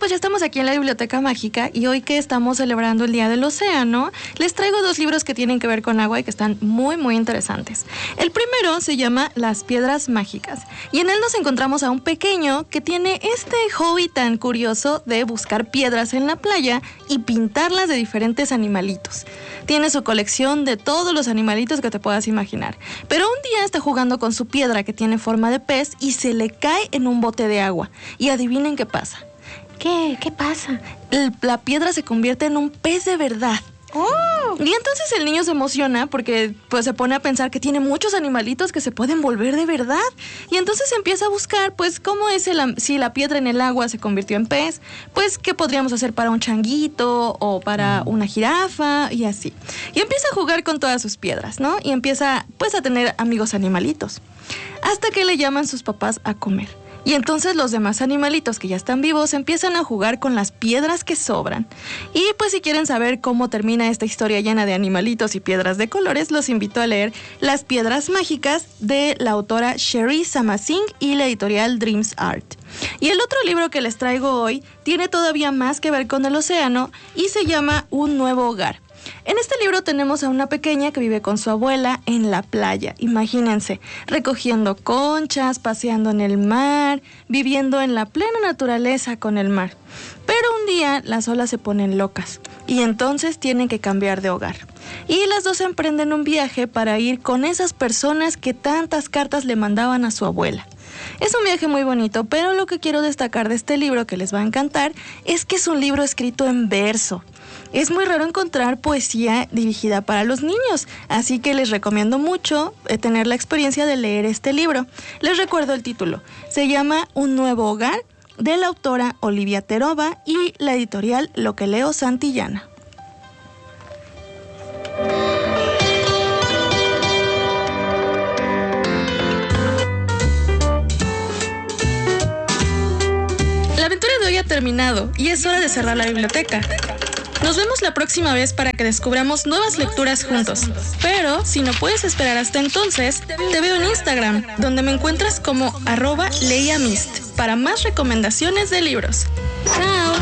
pues ya estamos aquí en la Biblioteca Mágica y hoy que estamos celebrando el Día del Océano, les traigo 2 libros que tienen que ver con agua y que están muy, muy interesantes. El primero se llama Las Piedras Mágicas y en él nos encontramos a un pequeño que tiene este hobby tan curioso de buscar piedras en la playa y pintarlas de diferentes animalitos. Tiene su colección de todos los animalitos que te puedas imaginar, pero un día está jugando con su piedra que tiene forma de pez y se le cae en un bote de agua. Y adivinen qué pasa. ¿Qué pasa? La piedra se convierte en un pez de verdad. ¡Oh! Y entonces el niño se emociona porque pues se pone a pensar que tiene muchos animalitos que se pueden volver de verdad. Y entonces empieza a buscar pues cómo es si la piedra en el agua se convirtió en pez, pues qué podríamos hacer para un changuito o para una jirafa y así. Y empieza a jugar con todas sus piedras, ¿no? Y empieza pues a tener amigos animalitos. Hasta que le llaman sus papás a comer. Y entonces los demás animalitos que ya están vivos empiezan a jugar con las piedras que sobran. Y pues si quieren saber cómo termina esta historia llena de animalitos y piedras de colores, los invito a leer Las Piedras Mágicas de la autora Sherry Samasingh y la editorial Dreams Art. Y el otro libro que les traigo hoy tiene todavía más que ver con el océano y se llama Un Nuevo Hogar. En este libro tenemos a una pequeña que vive con su abuela en la playa, imagínense, recogiendo conchas, paseando en el mar, viviendo en la plena naturaleza con el mar. Pero un día las olas se ponen locas y entonces tienen que cambiar de hogar. Y las dos emprenden un viaje para ir con esas personas que tantas cartas le mandaban a su abuela. Es un viaje muy bonito, pero lo que quiero destacar de este libro que les va a encantar es que es un libro escrito en verso. Es muy raro encontrar poesía dirigida para los niños, así que les recomiendo mucho tener la experiencia de leer este libro. Les recuerdo el título. Se llama Un Nuevo Hogar, de la autora Olivia Terova y la editorial Lo que Leo Santillana. La aventura de hoy ha terminado y es hora de cerrar la biblioteca. Nos vemos la próxima vez para que descubramos nuevas lecturas juntos. Pero si no puedes esperar hasta entonces, te veo en Instagram, donde me encuentras como @leiamist para más recomendaciones de libros. ¡Chao!